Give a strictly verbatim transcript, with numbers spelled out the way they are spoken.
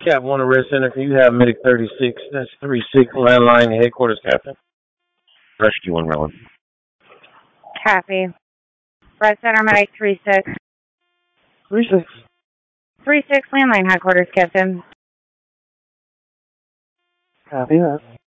Cap one Arrest Center, can you have Medic thirty-six? That's three six landline headquarters, Captain. Rescue one, Rowan. Copy. Red Center, Medic three six. three six. three six landline headquarters, Captain. Copy that.